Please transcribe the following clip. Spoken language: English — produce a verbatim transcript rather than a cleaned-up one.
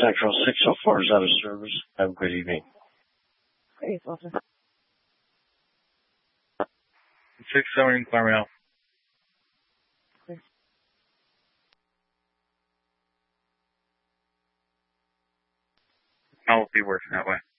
Central six oh four is out of service. Have a good evening. Great, Walter. six seven Claremont. I'll be working that way.